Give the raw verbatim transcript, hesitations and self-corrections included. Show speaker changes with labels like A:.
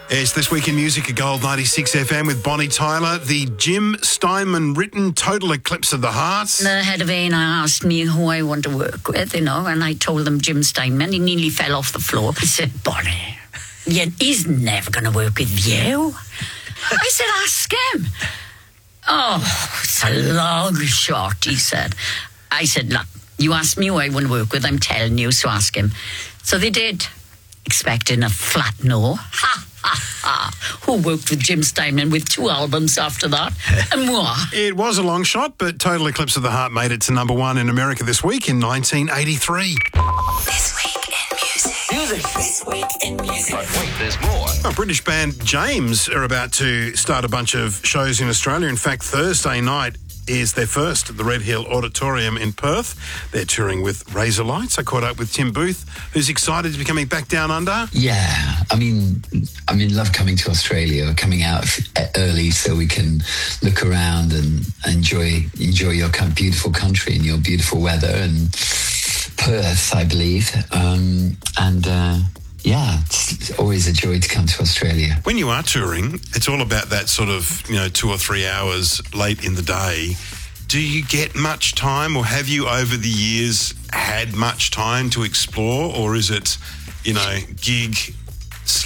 A: It's This Week in Music at Gold ninety-six F M with Bonnie Tyler. The Jim Steinman written Total Eclipse of the Heart.
B: The head of A and R asked me who I want to work with, you know, and I told them Jim Steinman. He nearly fell off the floor. He said, Bonnie, yeah, he's never going to work with you. I said, ask him. Oh, it's a long shot, he said. I said, look, you asked me who I want to work with, I'm telling you, so ask him. So they did, expecting a flat no. Ha! Who worked with Jim Steinman with two albums after that? And moi.
A: It was a long shot, but Total Eclipse of the Heart made it to number one in America this week in nineteen eighty-three.
C: This Week in Music. Music. This Week in Music.
D: But wait, there's more.
A: A British band James are about to start a bunch of shows in Australia. In fact, Thursday night is their first at the Red Hill Auditorium in Perth. They're touring with Razor Lights. I caught up with Tim Booth, who's excited to be coming back down under.
E: Yeah, I mean, I mean, love coming to Australia, coming out early so we can look around and enjoy enjoy your beautiful country and your beautiful weather and Perth, I believe. Um, and uh, yeah, it's always a joy to come to Australia.
A: When you are touring, it's all about that sort of, you know, two or three hours late in the day. Do you get much time, or have you over the years had much time to explore, or is it, you know, gig,